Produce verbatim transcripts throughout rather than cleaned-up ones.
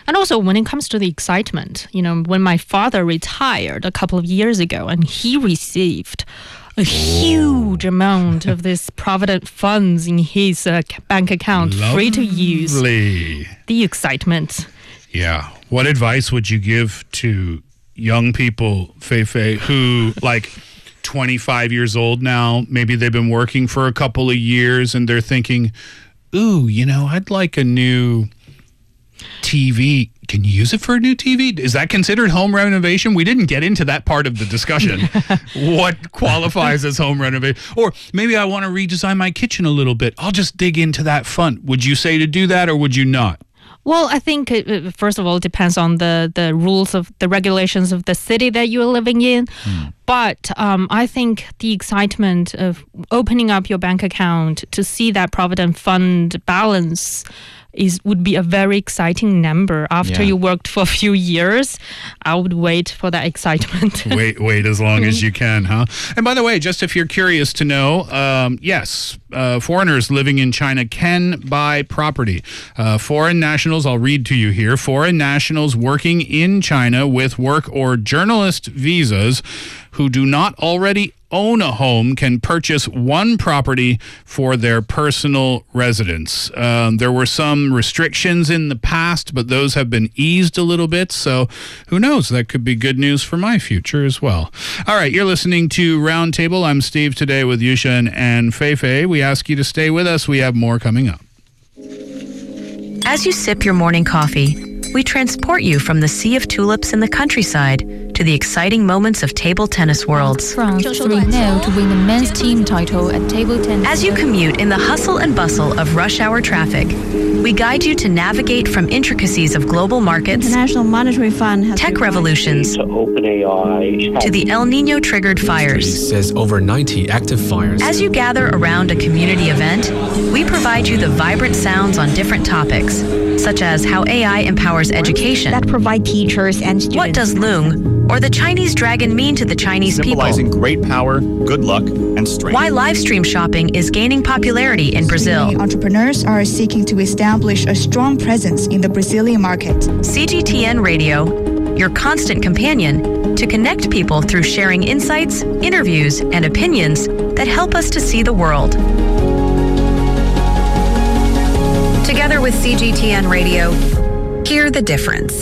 And also when it comes to the excitement, you know, when my father retired a couple of years ago and he received a huge amount of this provident funds in his uh, bank account, Lovely. free to use. The excitement. Yeah. What advice would you give to young people, Feifei, who like twenty-five years old now, maybe they've been working for a couple of years and they're thinking, ooh, you know, I'd like a new T V. Can you use it for a new T V? Is that considered home renovation? We didn't get into that part of the discussion. What qualifies as home renovation? Or maybe I want to redesign my kitchen a little bit. I'll just dig into that fund. Would you say to do that or would you not? Well, I think, uh, first of all, it depends on the, the rules of the regulations of the city that you're living in. Mm. But um, I think the excitement of opening up your bank account to see that Provident Fund balance is would be a very exciting number. After yeah. you worked for a few years, I would wait for that excitement. wait, wait as long as you can, huh? And by the way, just if you're curious to know, um, yes, uh, foreigners living in China can buy property. Uh, foreign nationals, I'll read to you here, foreign nationals working in China with work or journalist visas who do not already own a home can purchase one property for their personal residence. Um, there were some restrictions in the past, but those have been eased a little bit. So who knows? That could be good news for my future as well. All right, you're listening to Roundtable. I'm Steve today with Yushan and Feifei. We ask you to stay with us. We have more coming up. As you sip your morning coffee, we transport you from the sea of tulips in the countryside to the exciting moments of table tennis worlds. France three nil to win the men's team title at table tennis. As you commute in the hustle and bustle of rush hour traffic, we guide you to navigate from intricacies of global markets, International Monetary Fund has tech revolutions, to OpenAI, to the El Nino triggered fires. Says over ninety active fires. As you gather around a community event, we provide you the vibrant sounds on different topics, such as how A I empowers education, that provide teachers and students. What does Loong or the Chinese dragon mean to the Chinese Symbolizing people? Great power, good luck, and strength. Why live stream shopping is gaining popularity in Brazil. Entrepreneurs are seeking to establish a strong presence in the Brazilian market. C G T N Radio, your constant companion to connect people through sharing insights, interviews, and opinions that help us to see the world. Together with C G T N Radio, hear the difference.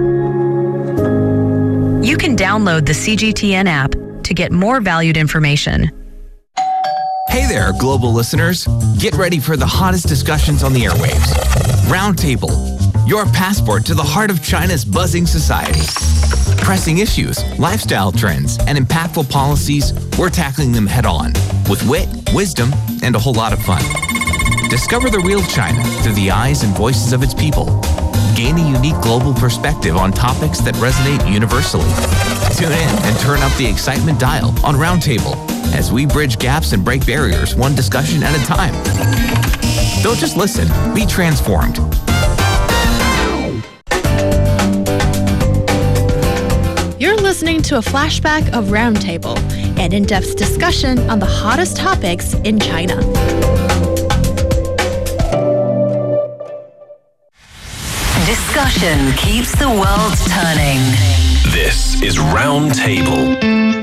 You can download the C G T N app to get more valued information. Hey there, global listeners. Get ready for the hottest discussions on the airwaves. Roundtable, your passport to the heart of China's buzzing society. Pressing issues, lifestyle trends, and impactful policies, we're tackling them head on with wit, wisdom, and a whole lot of fun. Discover the real China through the eyes and voices of its people. Gain a unique global perspective on topics that resonate universally. Tune in and turn up the excitement dial on Roundtable as we bridge gaps and break barriers one discussion at a time. Don't just listen, be transformed. You're listening to a flashback of Roundtable, an in-depth discussion on the hottest topics in China. Discussion keeps the world turning. This is Roundtable.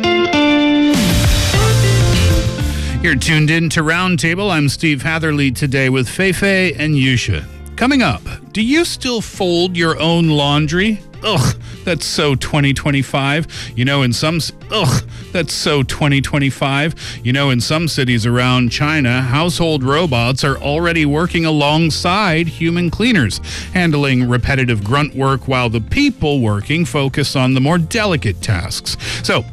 You're tuned in to Roundtable. I'm Steve Hatherley today with Feifei and Yusha. Coming up, do you still fold your own laundry? Ugh, that's so twenty twenty-five. You know, in some... Ugh, that's so twenty twenty-five. You know, in some cities around China, household robots are already working alongside human cleaners, handling repetitive grunt work while the people working focus on the more delicate tasks. So,